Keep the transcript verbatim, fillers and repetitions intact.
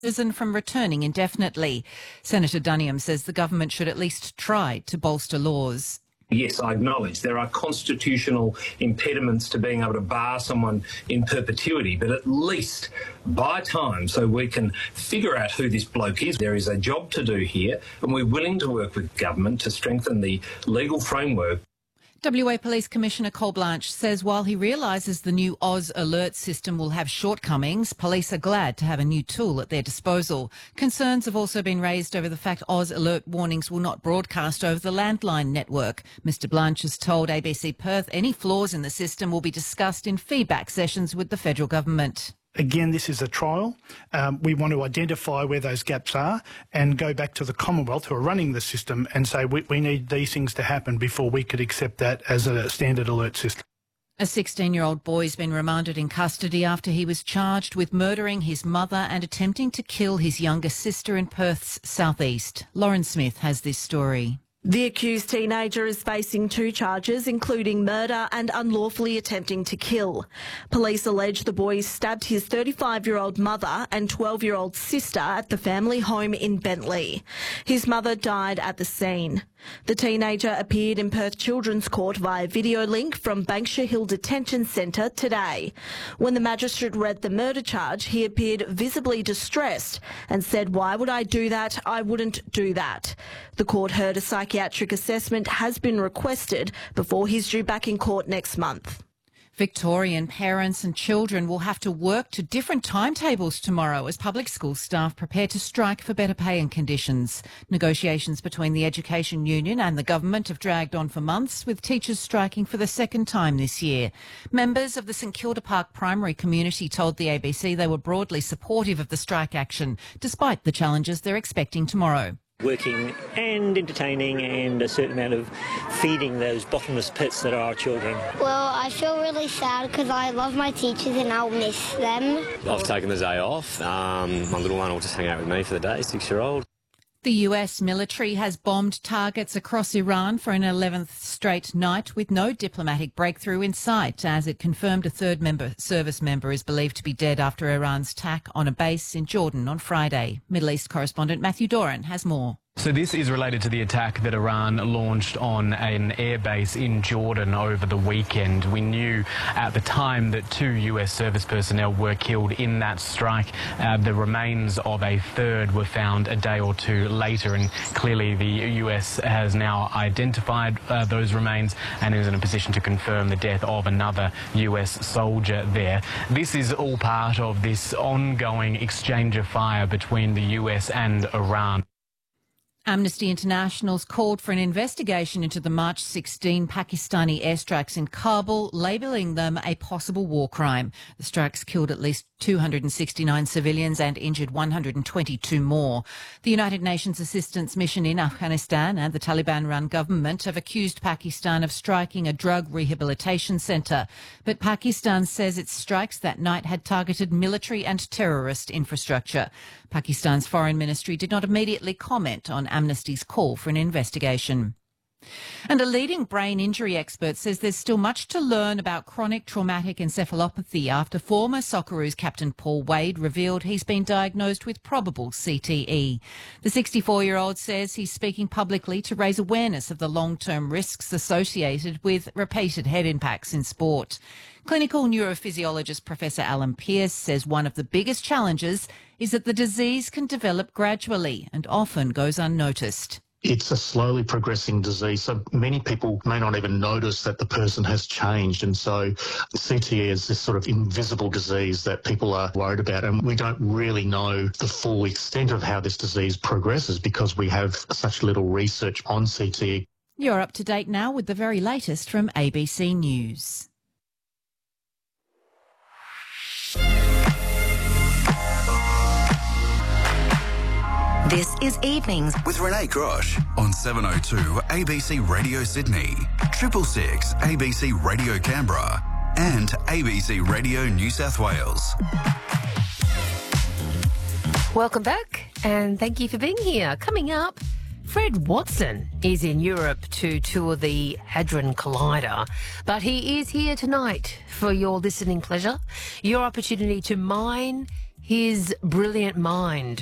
prison from returning indefinitely. Senator Duniam says the government should at least try to bolster laws. Yes, I acknowledge there are constitutional impediments to being able to bar someone in perpetuity, but at least buy time so we can figure out who this bloke is. There is a job to do here, and we're willing to work with government to strengthen the legal framework. W A Police Commissioner Col Blanche says while he realises the new Oz Alert system will have shortcomings, police are glad to have a new tool at their disposal. Concerns have also been raised over the fact Oz Alert warnings will not broadcast over the landline network. Mister Blanche has told A B C Perth any flaws in the system will be discussed in feedback sessions with the federal government. Again, this is a trial. Um, we want to identify where those gaps are and go back to the Commonwealth who are running the system and say we, we need these things to happen before we could accept that as a standard alert system. A sixteen-year-old boy has been remanded in custody after he was charged with murdering his mother and attempting to kill his younger sister in Perth's southeast. Lauren Smith has this story. The accused teenager is facing two charges, including murder and unlawfully attempting to kill. Police allege the boy stabbed his thirty-five-year-old mother and twelve-year-old sister at the family home in Bentley. His mother died at the scene. The teenager appeared in Perth Children's Court via video link from Banksia Hill Detention Centre today. When the magistrate read the murder charge, he appeared visibly distressed and said, "Why would I do that? I wouldn't do that." The court heard a psychiatric assessment has been requested before he's due back in court next month. Victorian parents and children will have to work to different timetables tomorrow as public school staff prepare to strike for better pay and conditions. Negotiations between the Education Union and the government have dragged on for months, with teachers striking for the second time this year. Members of the St Kilda Park primary community told the A B C they were broadly supportive of the strike action, despite the challenges they're expecting tomorrow. Working and entertaining and a certain amount of feeding those bottomless pits that are our children. Well, I feel really sad because I love my teachers and I'll miss them. I've taken the day off. Um, my little one will just hang out with me for the day, six-year-old. The U S military has bombed targets across Iran for an eleventh straight night with no diplomatic breakthrough in sight, as it confirmed a third member, service member is believed to be dead after Iran's attack on a base in Jordan on Friday. Middle East correspondent Matthew Doran has more. So this is related to the attack that Iran launched on an airbase in Jordan over the weekend. We knew at the time that two U S service personnel were killed in that strike. Uh, the remains of a third were found a day or two later, and clearly the U S has now identified uh, those remains and is in a position to confirm the death of another U S soldier there. This is all part of this ongoing exchange of fire between the U S and Iran. Amnesty International's called for an investigation into the March sixteenth Pakistani airstrikes in Kabul, labelling them a possible war crime. The strikes killed at least two hundred sixty-nine civilians and injured one hundred twenty-two more. The United Nations Assistance Mission in Afghanistan and the Taliban-run government have accused Pakistan of striking a drug rehabilitation centre. But Pakistan says its strikes that night had targeted military and terrorist infrastructure. Pakistan's foreign ministry did not immediately comment on Amnesty's call for an investigation. And a leading brain injury expert says there's still much to learn about chronic traumatic encephalopathy after former Socceroos captain Paul Wade revealed he's been diagnosed with probable C T E. The sixty-four-year-old says he's speaking publicly to raise awareness of the long-term risks associated with repeated head impacts in sport. Clinical neurophysiologist Professor Alan Pearce says one of the biggest challenges is that the disease can develop gradually and often goes unnoticed. It's a slowly progressing disease, so many people may not even notice that the person has changed. And so C T E is this sort of invisible disease that people are worried about, and we don't really know the full extent of how this disease progresses because we have such little research on C T E. You're up to date now with the very latest from A B C News. This is Evenings with Renee Grosh on seven oh two A B C Radio Sydney, triple six A B C Radio Canberra and A B C Radio New South Wales. Welcome back and thank you for being here. Coming up, Fred Watson is in Europe to tour the Hadron Collider, but he is here tonight for your listening pleasure, your opportunity to mine, his brilliant mind